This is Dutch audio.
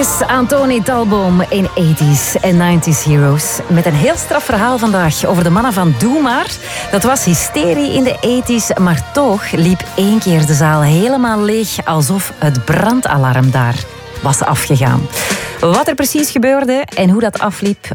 Even Antonie Talboom in 80s en 90s Heroes. Met een heel straf verhaal vandaag over de mannen van Doe Maar. Dat was hysterie in de 80s, maar toch liep 1 keer de zaal helemaal leeg, alsof het brandalarm daar was afgegaan. Wat er precies gebeurde en hoe dat afliep,